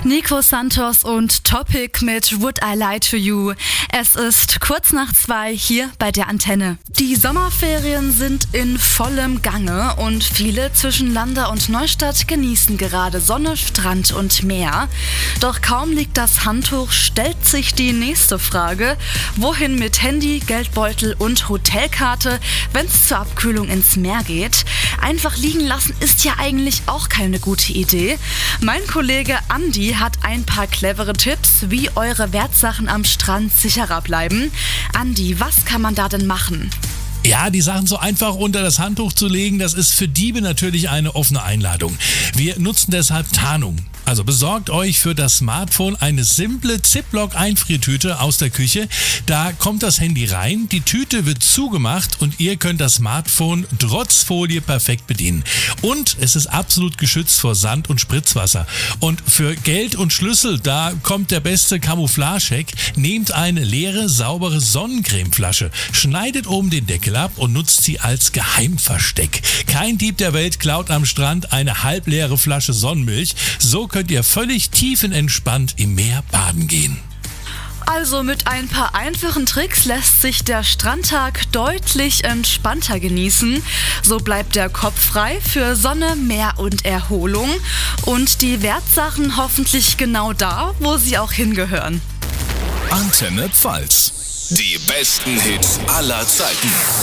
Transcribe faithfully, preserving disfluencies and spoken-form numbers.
Nico Santos und Topic mit Would I Lie to You. Es ist kurz nach zwei hier bei der Antenne. Die Sommerferien sind in vollem Gange und viele zwischen Landa und Neustadt genießen gerade Sonne, Strand und Meer. Doch kaum liegt das Handtuch, stellt sich die nächste Frage: Wohin mit Handy, Geldbeutel und Hotelkarte, wenn es zur Abkühlung ins Meer geht? Einfach liegen lassen ist ja eigentlich auch keine gute Idee. Mein Kollege Andi hat ein paar clevere Tipps, wie eure Wertsachen am Strand sicherer bleiben. Andi, was kann man da denn machen? Ja, die Sachen so einfach unter das Handtuch zu legen, das ist für Diebe natürlich eine offene Einladung. Wir nutzen deshalb Tarnung. Also besorgt euch für das Smartphone eine simple Ziploc-Einfriertüte aus der Küche. Da kommt das Handy rein, die Tüte wird zugemacht und ihr könnt das Smartphone trotz Folie perfekt bedienen. Und es ist absolut geschützt vor Sand und Spritzwasser. Und für Geld und Schlüssel, da kommt der beste Camouflage-Hack. Nehmt eine leere, saubere Sonnencremeflasche, schneidet oben den Deckel ab und nutzt sie als Geheimversteck. Kein Dieb der Welt klaut am Strand eine halbleere Flasche Sonnenmilch. So könnt ihr völlig tiefenentspannt im Meer baden gehen. Also mit ein paar einfachen Tricks lässt sich der Strandtag deutlich entspannter genießen. So bleibt der Kopf frei für Sonne, Meer und Erholung. Und die Wertsachen hoffentlich genau da, wo sie auch hingehören. Antenne Pfalz. Die besten Hits aller Zeiten.